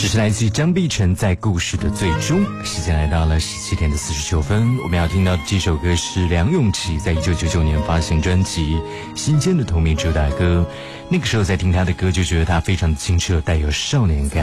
是来自张碧晨在故事的最终。时间来到了17点49分，我们要听到的这首歌是梁咏琪在1999年发行专辑《心间》的同名主打歌。那个时候在听他的歌就觉得他非常清澈，带有少年感。